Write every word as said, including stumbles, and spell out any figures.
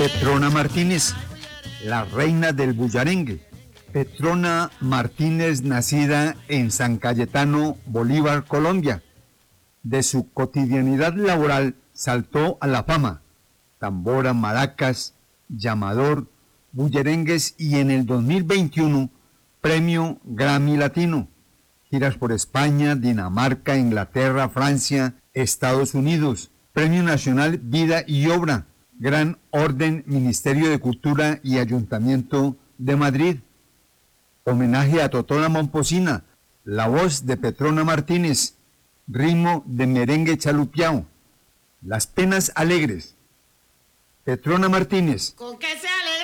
Petrona Martínez, la reina del bullarengue. Petrona Martínez, nacida en San Cayetano, Bolívar, Colombia. De su cotidianidad laboral saltó a la fama. Tambora, maracas, llamador, bullerengues y en el dos mil veintiuno, premio Grammy Latino. Giras por España, Dinamarca, Inglaterra, Francia, Estados Unidos. Premio Nacional Vida y Obra. Gran Orden Ministerio de Cultura y Ayuntamiento de Madrid. Homenaje a Totona Momposina, la voz de Petrona Martínez, ritmo de merengue chalupiao. Las penas alegres. Petrona Martínez. Con que sea